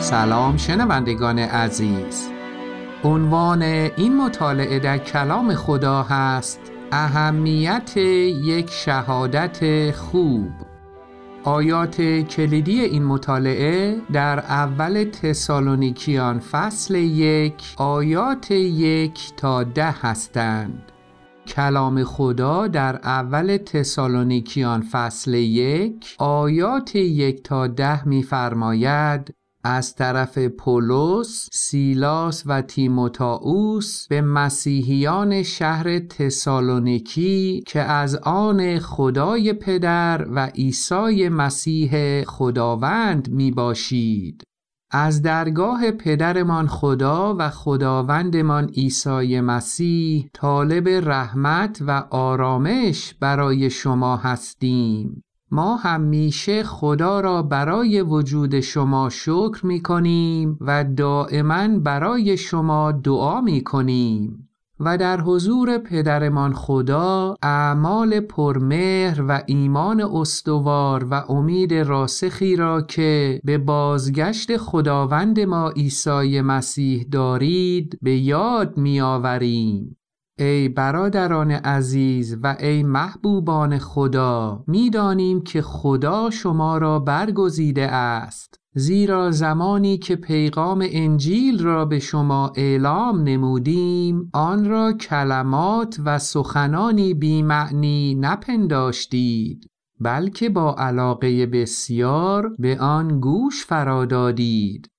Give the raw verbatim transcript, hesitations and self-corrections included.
سلام شنوندگان عزیز. عنوان این مطالعه در کلام خدا هست اهمیت یک شهادت خوب. آیات کلیدی این مطالعه در اول تسالونیکیان فصل یک آیات یک تا ده هستند. کلام خدا در اول تسالونیکیان فصل یک آیات یک تا ده می‌فرماید: از طرف پولس، سیلاس و تیموتائوس به مسیحیان شهر تسالونیکی که از آن خدای پدر و عیسی مسیح خداوند می باشید. از درگاه پدرمان خدا و خداوندمان عیسی مسیح طالب رحمت و آرامش برای شما هستیم. ما همیشه خدا را برای وجود شما شکر می کنیم و دائما برای شما دعا می کنیم و در حضور پدرمان خدا اعمال پرمهر و ایمان استوار و امید راسخی را که به بازگشت خداوند ما عیسی مسیح دارید به یاد می آوریم. ای برادران عزیز و ای محبوبان خدا، می‌دانیم که خدا شما را برگزیده است، زیرا زمانی که پیغام انجیل را به شما اعلام نمودیم آن را کلمات و سخنانی بی‌معنی نپنداشتید، بلکه با علاقه بسیار به آن گوش فرا دادید